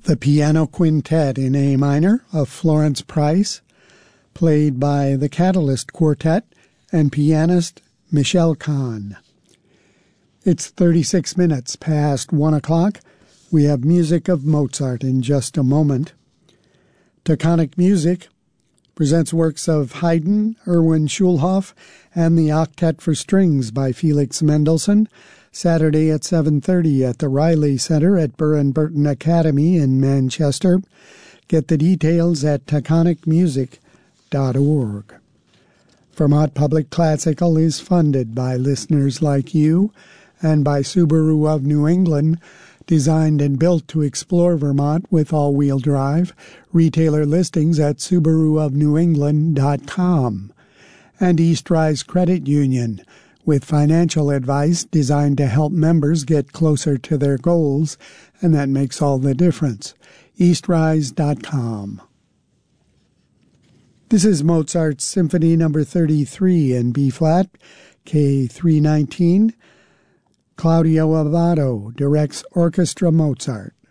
The Piano Quintet in A minor of Florence Price, played by the Catalyst Quartet and pianist Michelle Kahn. It's 36 minutes past 1 o'clock. We have music of Mozart in just a moment. Taconic Music presents works of Haydn, Erwin Schulhoff, and the Octet for Strings by Felix Mendelssohn, Saturday at 7:30 at the Riley Center at Burr & Burton Academy in Manchester. Get the details at taconicmusic.org. Vermont Public Classical is funded by listeners like you and by Subaru of New England, designed and built to explore Vermont with all-wheel drive. Retailer listings at subaruofnewengland.com. And Eastrise Credit Union, with financial advice designed to help members get closer to their goals, and that makes all the difference. Eastrise.com. This is Mozart's Symphony No. 33 in B-flat, K319. Claudio Abbado directs Orchestra Mozart.